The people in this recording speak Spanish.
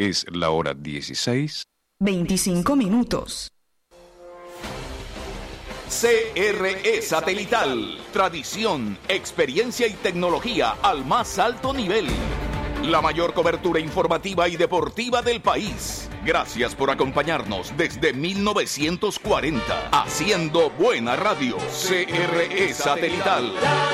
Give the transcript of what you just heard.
Es la hora 16. 25 minutos. CRE Satelital. Tradición, experiencia y tecnología al más alto nivel. La mayor cobertura informativa y deportiva del país. Gracias por acompañarnos desde 1940. Haciendo buena radio. CRE Satelital.